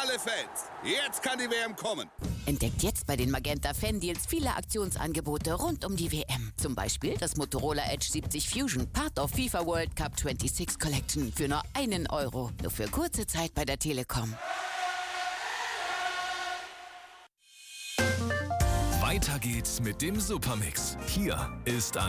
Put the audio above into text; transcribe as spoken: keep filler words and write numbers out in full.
alle Fans. Jetzt kann die W M kommen. Entdeckt jetzt bei den Magenta Fan Deals viele Aktionsangebote rund um die W M. Zum Beispiel das Motorola Edge siebzig Fusion, Part of FIFA World Cup sechsundzwanzig Collection für nur einen Euro. Nur für kurze Zeit bei der Telekom. Weiter geht's mit dem Supermix. Hier ist